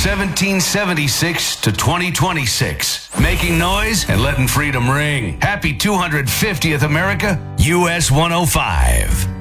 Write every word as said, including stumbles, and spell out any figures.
seventeen seventy-six to twenty twenty-six. Making noise and letting freedom ring. Happy two hundred fiftieth America, U S one oh five.